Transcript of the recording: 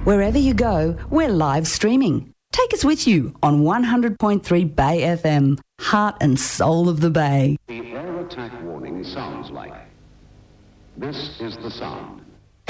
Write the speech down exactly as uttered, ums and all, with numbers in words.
Wherever you go, we're live streaming. Take us with you on one hundred point three Bay F M, heart and soul of the Bay. The air attack warning sounds like. This is the sound.